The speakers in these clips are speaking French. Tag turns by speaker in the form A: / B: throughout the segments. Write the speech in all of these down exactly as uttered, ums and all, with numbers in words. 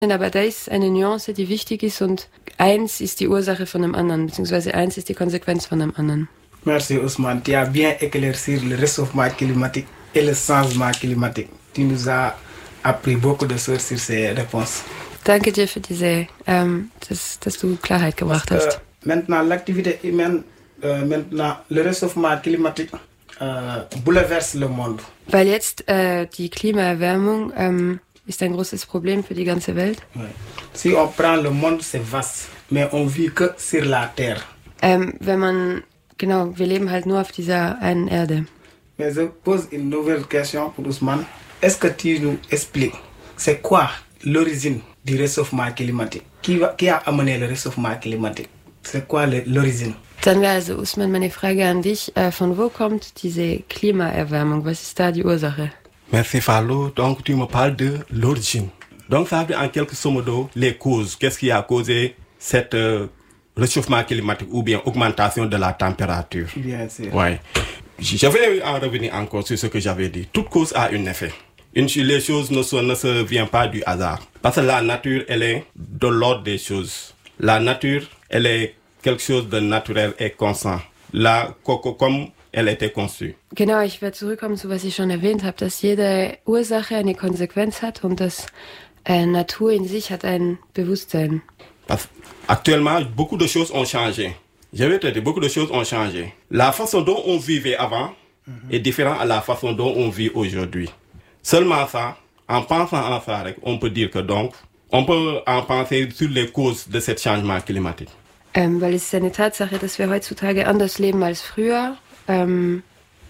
A: Aber da ist eine Nuance, die wichtig ist und eins ist die Ursache von dem anderen, beziehungsweise eins ist die Konsequenz von dem anderen.
B: Merci Ousmane, tu as bien éclairci le réchauffement climatique et le changement climatique. Tu nous as appris beaucoup de choses sur ces réponses.
A: Danke dir für diese, ähm, dass, dass du Klarheit gebracht
B: Parce
A: hast.
B: que maintenant, l'activité humaine, euh, maintenant, le réchauffement climatique euh, bouleverse le monde.
A: Weil jetzt äh, die Klimaerwärmung ähm, ist ein großes Problem für die ganze Welt.
B: Ouais. Si on prend le monde, c'est vaste, mais on vit que sur la Terre.
A: Ähm, wenn man, genau, wir leben halt nur auf dieser einen Erde.
B: Mais je pose une nouvelle question pour Ousmane. Est-ce que tu nous expliques, c'est quoi l'origine du réchauffement climatique? Qui, va, qui a amené le réchauffement climatique? C'est quoi le, l'origine?
A: Dann wäre also, Usman, meine Frage an dich. Äh, von wo kommt diese Klimaerwärmung? Was ist da die Ursache?
C: Merci Fallou. Donc tu me parles de l'origine. Donc ça veut dire en quelque modo les causes. Qu'est-ce qui a causé cette euh, réchauffement climatique ou bien augmentation de la température?
B: Bien sûr.
C: Ouais. Je vais en revenir encore sur ce que j'avais dit. Toute cause a un effet. Une, les choses ne se, ne se viennent pas du hasard. Parce que la nature, elle est de l'ordre des choses. La nature, elle est quelque chose de naturel et constant. Là, comme elle était conçue.
A: Genau, ich werde zurückkommen zu was ich schon erwähnt habe, dass jede Ursache eine Konsequenz hat und dass äh, Natur in sich hat ein Bewusstsein.
C: Parce actuellement, beaucoup de choses ont changé. Je vais te dire, beaucoup de choses ont changé. La façon dont on vivait avant mm-hmm. est différente à la façon dont on vit aujourd'hui. Seulement ça, en pensant en ça, on peut dire que donc, on peut en penser sur les causes de ce changement climatique.
A: Ähm, weil es ist eine Tatsache, dass wir heutzutage anders leben als früher. Ähm,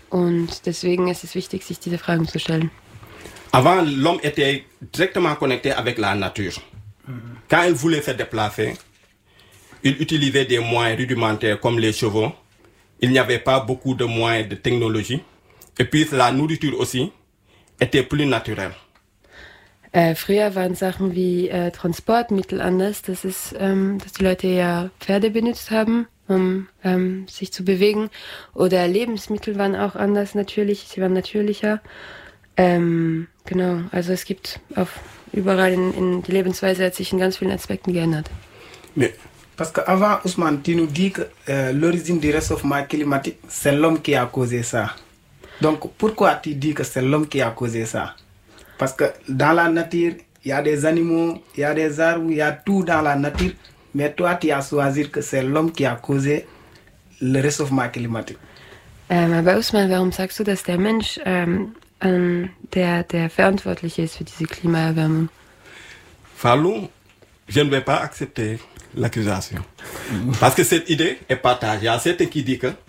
A: und deswegen ist es wichtig, sich diese Fragen zu stellen.
C: Avant, l'homme était directement connecté avec la nature. Mm-hmm. Quand il voulait se déplacer, il utilisait des moyens rudimentaires comme les chevaux. Il n'y avait pas beaucoup de moyens de technologie. Et puis la nourriture aussi était plus naturelle.
A: Äh, früher waren Sachen wie äh, Transportmittel anders, das ist, ähm, dass die Leute ja Pferde benutzt haben, um ähm, sich zu bewegen. Oder Lebensmittel waren auch anders natürlich, sie waren natürlicher. Ähm, genau, also es gibt auf überall in, in die Lebensweise hat sich in ganz vielen Aspekten geändert.
B: Mais, parce qu'avant, Ousmane, tu nous dis que euh, l'origine du réchauffement climatique, c'est l'homme qui a causé ça. Donc pourquoi tu dis que c'est l'homme qui a causé ça? Parce que dans la nature, il y a des animaux, il y a des arbres, il y a tout dans la nature. Mais toi, tu as choisi que c'est l'homme qui a causé le réchauffement climatique.
A: Ähm, aber Usman, warum sagst du, dass der Mensch ähm, ähm, der, der verantwortlich ist für diese Klimaerwärmung?
C: Fallou, je ne vais pas accepter l'accusation. Parce que cette idée est partagée. Il y a certains qui disent que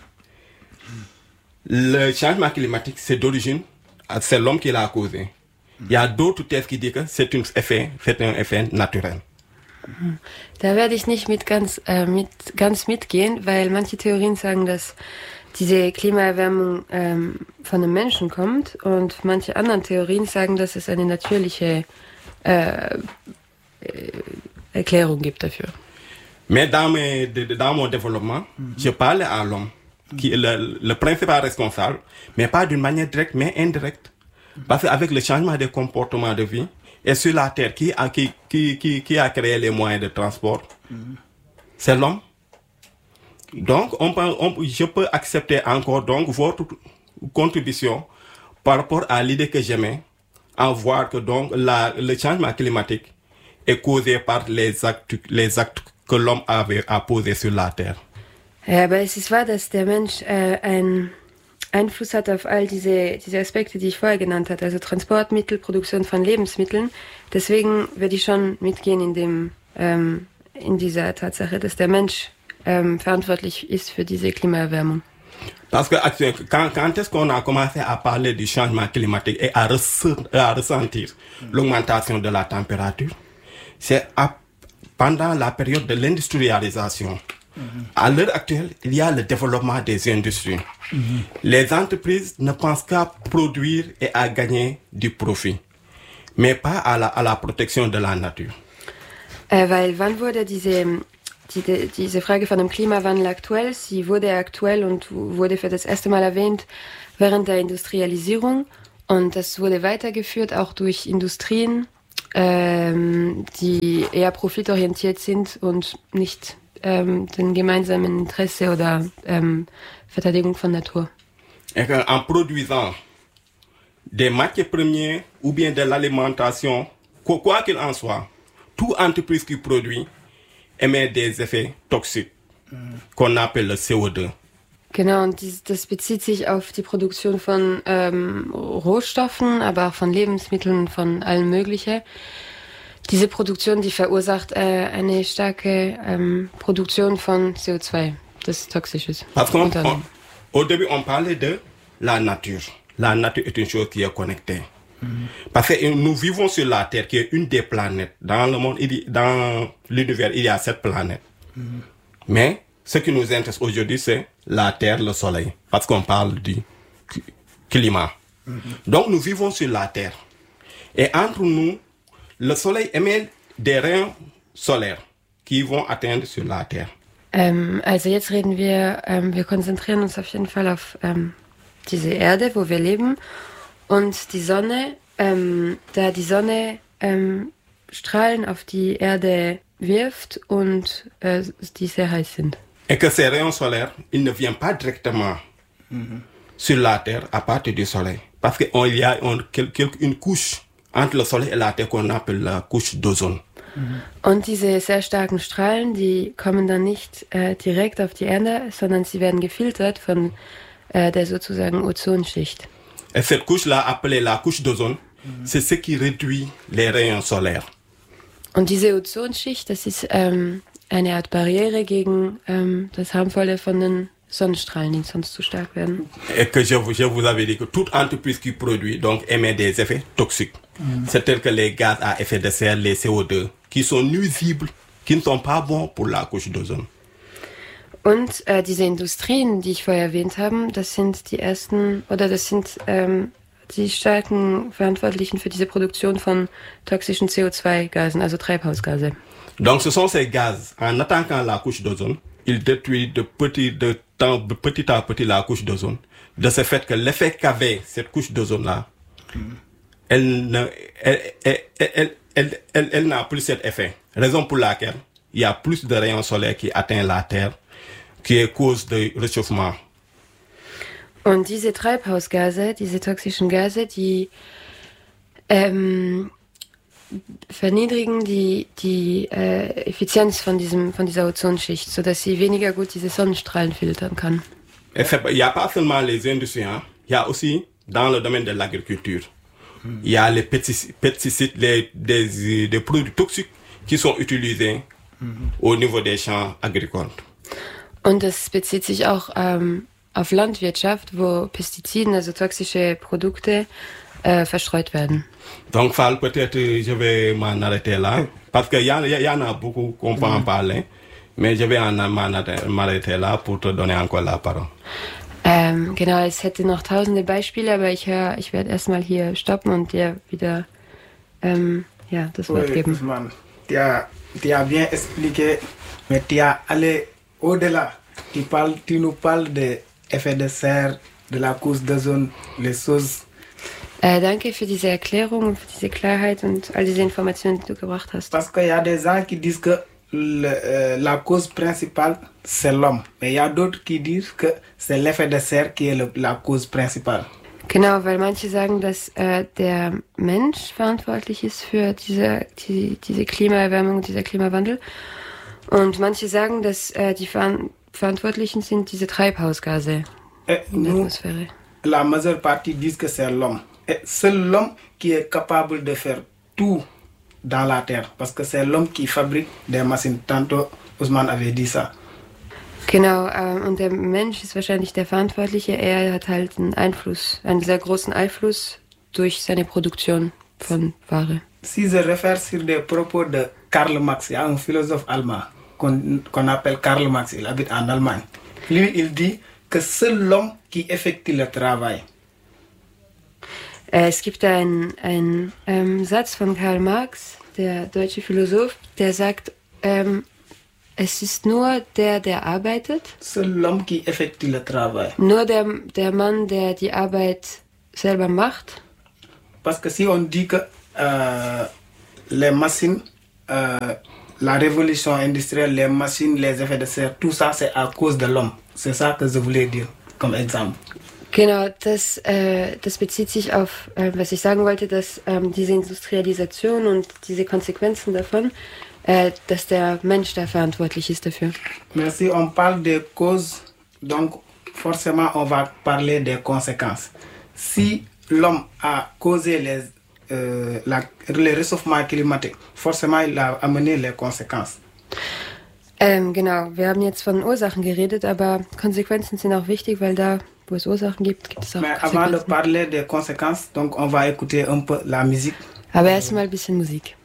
C: le changement climatique, c'est d'origine, c'est l'homme qui l'a causé. Il y a d'autres thèses qui disent que c'est un effet, c'est un effet naturel.
A: Da werde ich nicht mit ganz, äh, mit, ganz mitgehen, weil manche Theorien sagen, dass diese Klimaerwärmung ähm, von einem Menschen kommt und manche anderen Theorien sagen, dass es eine natürliche äh, äh, Erklärung gibt dafür.
C: Mais dans, mes, dans mon développement, mm-hmm. je parle à l'homme, qui est le, le principal responsable, mais pas d'une manière directe, mais indirecte. Parce qu'avec le changement des comportements de vie, et sur la Terre, qui a, qui, qui, qui, qui a créé les moyens de transport? Mm-hmm. C'est l'homme. Donc, on peut, on, je peux accepter encore donc votre contribution par rapport à l'idée que j'aimais, en voir que donc la, le changement climatique est causé par les actes, les actes que l'homme avait à poser sur la Terre.
A: Ja, aber es ist wahr, dass der Mensch äh, einen Einfluss hat auf all diese, diese Aspekte, die ich vorher genannt habe, also Transportmittel, Produktion von Lebensmitteln. Deswegen würde ich schon mitgehen in, dem, ähm, in dieser Tatsache, dass der Mensch ähm, verantwortlich ist für diese Klimaerwärmung.
C: Parce que quand, quand est-ce qu'on a commencé à parler du changement climatique et à, ressent, à ressentir l'augmentation de la température, c'est à, pendant la période de l'industrialisation. Mm-hmm. À l'heure actuelle, il y a le développement des industries. Mm-hmm. Les entreprises ne pensent qu'à produire et à gagner du profit, mais pas à la, à la protection de la nature.
A: Äh, weil wann wurde diese, die, diese Frage von dem Klimawandel aktuell? Sie wurde aktuell und wurde für das erste Mal erwähnt während der Industrialisierung und das wurde weitergeführt auch durch Industrien ähm, die eher profitorientiert sind und nicht ähm, den gemeinsamen Interesse oder ähm, Verteidigung von Natur.
C: Et en produisant des matières premières ou bien de l'alimentation, quoi qu'il en soit, toute entreprise qui produit émet des effets toxiques mm. qu'on appelle le C O deux.
A: Genau, und dies, das bezieht sich auf die Produktion von ähm, Rohstoffen, aber auch von Lebensmitteln, von allem Möglichen. Diese Produktion, die verursacht äh, eine starke ähm, Produktion von C O zwei, das toxisch ist.
C: Parce qu'on, on, au début, on parlait de la nature. La nature est une chose qui est connectée. Mm-hmm. Parce que nous vivons sur la Terre, qui est une des planètes. Dans le monde, il y, dans l'univers, il y a sept planètes. Mm-hmm. Mais ce qui nous intéresse aujourd'hui, c'est la Terre, le Soleil, parce qu'on parle du climat. Mm-hmm. Donc, nous vivons sur la Terre. Et entre nous, le Soleil émet des rayons solaires qui vont atteindre sur la Terre.
A: Ähm, also jetzt reden wir, ähm, wir konzentrieren uns auf jeden Fall auf ähm, diese Erde, wo wir leben, und die Sonne, ähm, da die Sonne ähm, Strahlen auf die Erde wirft und äh, die sehr heiß sind.
C: Et que ces rayons solaires, ils ne viennent pas directement mm-hmm. sur la Terre à partir du Soleil. Parce qu'il y a on, quelque, une couche entre le Soleil et la Terre qu'on appelle la couche d'ozone.
A: Mm-hmm. Und diese sehr starken Strahlen, die kommen dann nicht äh, direkt auf die Erde, sondern sie werden gefiltert von äh, der sozusagen Ozonschicht.
C: Et cette couche-là, appelée la couche d'ozone, mm-hmm. c'est ce qui réduit les rayons solaires.
A: Und diese Ozonschicht, das ist ähm, eine Art Barriere gegen ähm, das Harmvolle von den Sonnenstrahlen, die sonst zu stark werden.
C: Et que je, je vous avais dit que toute entreprise qui produit donc émet des effets toxiques. Mm. C'est tel que les gaz à effet de serre, les C O deux, qui sont nuisibles, qui ne sont pas bons pour la couche d'ozone.
A: Und äh, diese Industrien, die ich vorher erwähnt habe, das sind die ersten, oder das sind ähm, die starken Verantwortlichen für diese Produktion von toxischen C O zwei Gasen, also Treibhausgase.
C: Donc ce sont ces gaz, en attaquant la couche d'ozone, ils détruisent de petit, de temps, de petit à petit la couche d'ozone. De ce fait que l'effet qu'avait cette couche d'ozone-là, mm. elle, ne, elle, elle, elle, elle, elle, elle n'a plus cet effet. Raison pour laquelle il y a plus de rayons solaires qui atteignent la Terre, qui est cause de réchauffement.
A: Und diese Treibhausgase, diese toxischen Gase, die ähm, verniedrigen die, die äh, Effizienz von, diesem, von dieser Ozonschicht, sodass sie weniger gut diese Sonnenstrahlen filtern kann.
C: Il n'y a pas seulement les industries, hein. Il y a aussi dans le domaine de l'agriculture. Mm. Il y a les pesticides, les, des, des produits toxiques qui sont utilisés mm. au niveau des champs agricoles.
A: Und das bezieht sich auch ähm, auf Landwirtschaft, wo Pestiziden, also toxische Produkte, äh, verstreut werden.
C: Donc, Fall, peut-être je vais m'en arrêter là, parce qu'il y, y, y en a beaucoup qu'on peut mm. en parler, mais je vais m'arrêter là pour te donner encore la parole.
A: Ähm, genau, es hätte noch tausende Beispiele, aber ich, hör, ich werde erstmal hier stoppen und dir wieder ähm, ja, das Wort
B: oui,
A: geben.
B: Ousmane, tu as, tu as bien expliqué, mais tu as allé au-delà. Tu, parles, tu nous parles de effet de serre, de la couche d'ozone, les choses.
A: Äh, danke für diese Erklärung und für diese Klarheit und all diese Informationen, die du gebracht hast.
B: Parce qu'il y a des gens qui disent que le, euh, la cause principale, c'est l'homme. Mais il y a d'autres qui disent que c'est l'effet de serre qui est le, la cause principale.
A: Genau, weil manche sagen, dass äh, der Mensch verantwortlich ist für diese, die, diese Klimaerwärmung, dieser Klimawandel. Und manche sagen, dass äh, die Ver Verantwortlichen sind diese Treibhausgase
B: Et
A: in der
B: nous,
A: Atmosphäre.
B: La majeure partie disent que c'est l'homme. Et seul l'homme qui est capable de faire tout dans la terre. Parce que c'est l'homme qui fabrique des machines. Tantôt, Ousmane avait dit ça.
A: Genau, äh, und der Mensch ist wahrscheinlich der Verantwortliche. Er hat halt einen Einfluss, einen sehr großen Einfluss durch seine Produktion von Ware.
B: Si je réfère sur des propos de Karl Marx, il y a un philosophe allemand qu'on qu'on appelle Karl Marx, il habite en Allemagne. Lui, il dit que c'est l'homme qui effectue le travail.
A: Es gibt einen, einen ähm, Satz von Karl Marx, der deutsche Philosoph, der sagt, ähm, es ist nur der, der arbeitet.
B: C'est l'homme qui effectue le travail.
A: Nur der, der Mann, der die Arbeit selber macht.
B: Parce que si on dit que euh, les machines, euh, la révolution industrielle, les machines, les effets de serre, tout ça c'est à cause de l'homme. C'est ça que je voulais dire comme exemple.
A: Genau, das, äh, das bezieht sich auf, äh, was ich sagen wollte, dass ähm, diese Industrialisation und diese Konsequenzen davon, äh, dass der Mensch da verantwortlich ist dafür.
B: Mais si on parle des causes, donc forcément on va parler des conséquences. Si l'homme a causé les, euh, la, le réchauffement climatique, forcément il a amené les conséquences.
A: Ähm, genau, wir haben jetzt von Ursachen geredet, aber Konsequenzen sind auch wichtig, weil da, wo es Ursachen gibt, gibt es auch
B: Mais
A: Konsequenzen.
B: avant de parler des conséquences, donc on va écouter un peu la musique.
A: Aber erstmal ein bisschen Musik.